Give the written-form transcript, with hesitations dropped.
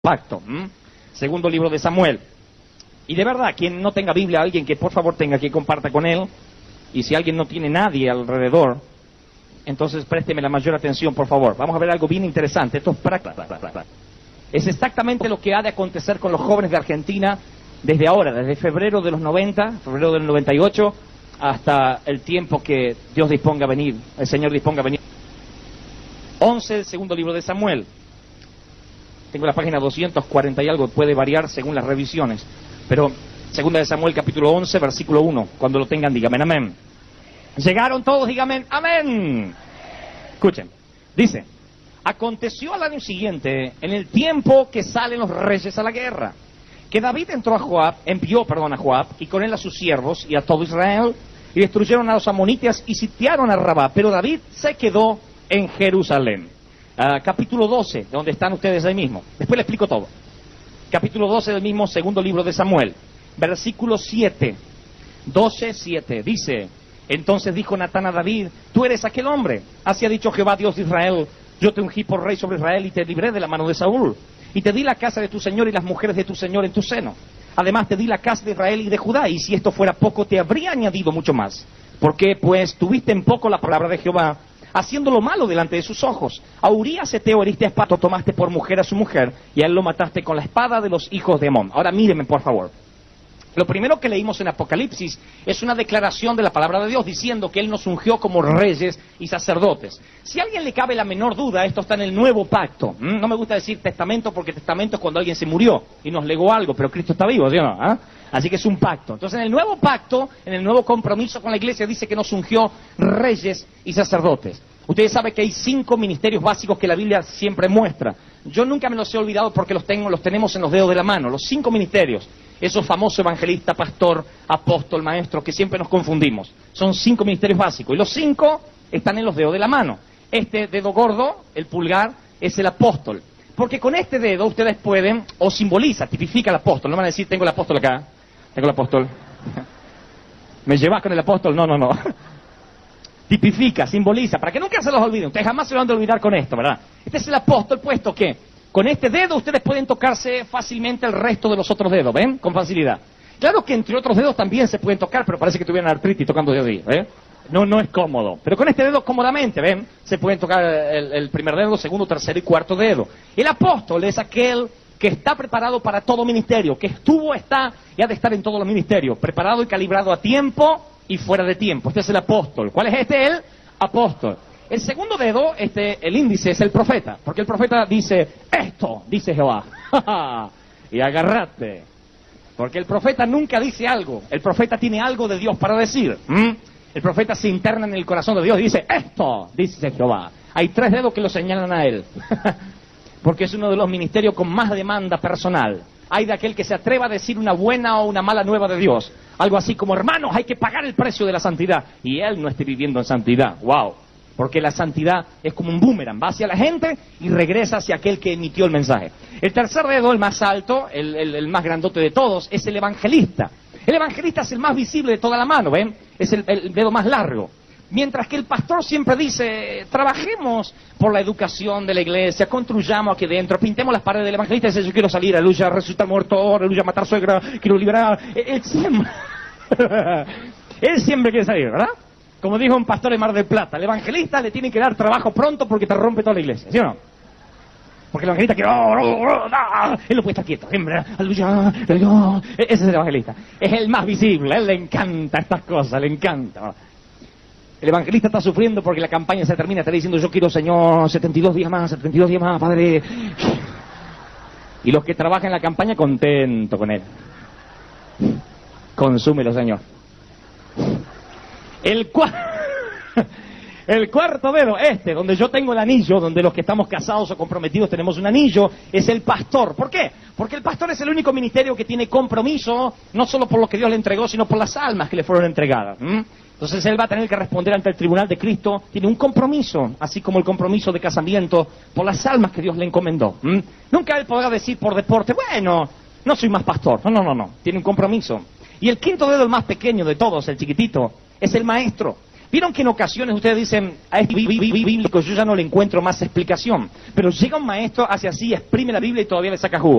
pacto. Segundo libro de Samuel. Y de verdad, quien no tenga Biblia, alguien que por favor tenga, que comparta con él. Y si alguien no tiene nadie alrededor, entonces présteme la mayor atención, por favor. Vamos a ver algo bien interesante. Esto es práctico. Es exactamente lo que ha de acontecer con los jóvenes de Argentina desde ahora, desde febrero de los 90, febrero del 98, hasta el tiempo que Dios disponga a venir, el Señor disponga a venir. 11, el segundo libro de Samuel. Tengo la página 240 y algo, puede variar según las revisiones. Pero, segunda de Samuel, capítulo 11, versículo 1. Cuando lo tengan, dígame amén. Llegaron todos, dígame amén. Escuchen, dice: aconteció al año siguiente, en el tiempo que salen los reyes a la guerra, que David envió a Joab, y con él a sus siervos y a todo Israel, y destruyeron a los amonitas y sitiaron a Rabá, pero David se quedó en Jerusalén. Capítulo 12, donde están ustedes ahí mismo. Después le explico todo. Capítulo 12 del mismo segundo libro de Samuel, versículo 7, 12:7, dice: entonces dijo Natán a David: tú eres aquel hombre. Así ha dicho Jehová, Dios de Israel: yo te ungí por rey sobre Israel y te libré de la mano de Saúl. Y te di la casa de tu señor y las mujeres de tu señor en tu seno. Además te di la casa de Israel y de Judá, y si esto fuera poco, te habría añadido mucho más. ¿Por qué? Pues tuviste en poco la palabra de Jehová, haciendo lo malo delante de sus ojos. A Urías Eteo heriste a espada, tomaste por mujer a su mujer, y a él lo mataste con la espada de los hijos de Amón. Ahora mírenme, por favor. Lo primero que leímos en Apocalipsis es una declaración de la palabra de Dios diciendo que Él nos ungió como reyes y sacerdotes. Si a alguien le cabe la menor duda, esto está en el nuevo pacto. No me gusta decir testamento porque testamento es cuando alguien se murió y nos legó algo, pero Cristo está vivo, ¿sí o no? Así que es un pacto. Entonces en el nuevo pacto, en el nuevo compromiso con la iglesia, dice que nos ungió reyes y sacerdotes. Ustedes saben que hay 5 ministerios básicos que la Biblia siempre muestra. Yo nunca me los he olvidado porque los tenemos en los dedos de la mano. Los 5 ministerios. Esos famosos evangelista, pastor, apóstol, maestro, que siempre nos confundimos. Son 5 ministerios básicos. Y los 5 están en los dedos de la mano. Este dedo gordo, el pulgar, es el apóstol. Porque con este dedo ustedes pueden, o simboliza, tipifica al apóstol. No van a decir, tengo el apóstol acá. Tengo el apóstol. ¿Me llevas con el apóstol? No. Tipifica, simboliza, para que nunca se los olviden. Ustedes jamás se van a olvidar con esto, ¿verdad? Este es el apóstol, puesto que con este dedo ustedes pueden tocarse fácilmente el resto de los otros dedos, ¿ven? Con facilidad. Claro que entre otros dedos también se pueden tocar, pero parece que tuvieran artritis tocando dedos ahí, ¿eh? No es cómodo. Pero con este dedo cómodamente, ¿ven? Se pueden tocar el primer dedo, segundo, tercero y cuarto dedo. El apóstol es aquel que está preparado para todo ministerio, que estuvo, está y ha de estar en todos los ministerios, preparado y calibrado a tiempo y fuera de tiempo. Este es el apóstol. ¿Cuál es este? El apóstol. El segundo dedo, el índice, es el profeta, porque el profeta dice: esto dice Jehová, y agarrate, porque el profeta nunca dice algo, el profeta tiene algo de Dios para decir. El profeta se interna en el corazón de Dios y dice: esto dice Jehová. Hay 3 dedos que lo señalan a él, porque es uno de los ministerios con más demanda personal. Hay de aquel que se atreva a decir una buena o una mala nueva de Dios, algo así como: hermanos, hay que pagar el precio de la santidad, y él no esté viviendo en santidad. ¡Wow! Porque la santidad es como un boomerang, va hacia la gente y regresa hacia aquel que emitió el mensaje. El tercer dedo, el más alto, el más grandote de todos, es el evangelista. El evangelista es el más visible de toda la mano, ¿ven? Es el dedo más largo. Mientras que el pastor siempre dice: trabajemos por la educación de la iglesia, construyamos aquí dentro, pintemos las paredes del evangelista. Dice: yo quiero salir, aleluya, resucitar muerto, aleluya, matar suegra, quiero liberar. Él siempre quiere salir, ¿verdad? Como dijo un pastor de Mar del Plata: el evangelista le tiene que dar trabajo pronto porque te rompe toda la iglesia, ¿sí o no? Porque el evangelista quiere, él no puede estar quieto, siempre, aleluya, ese es el evangelista. Es el más visible, a él le encanta estas cosas, le encanta. El evangelista está sufriendo porque la campaña se termina, está diciendo: yo quiero, Señor, 72 días más, Padre. Y los que trabajan en la campaña, contento con él. Consúmelo, Señor. El cuarto dedo, donde yo tengo el anillo, donde los que estamos casados o comprometidos tenemos un anillo, es el pastor. ¿Por qué? Porque el pastor es el único ministerio que tiene compromiso, no solo por lo que Dios le entregó, sino por las almas que le fueron entregadas. Entonces él va a tener que responder ante el tribunal de Cristo, tiene un compromiso, así como el compromiso de casamiento, por las almas que Dios le encomendó. Nunca él podrá decir por deporte: bueno, no soy más pastor. No, tiene un compromiso. Y el quinto dedo, el más pequeño de todos, el chiquitito, es el maestro. Vieron que en ocasiones ustedes dicen, a este bíblico yo ya no le encuentro más explicación. Pero llega un maestro, hace así, exprime la Biblia y todavía le saca jugo.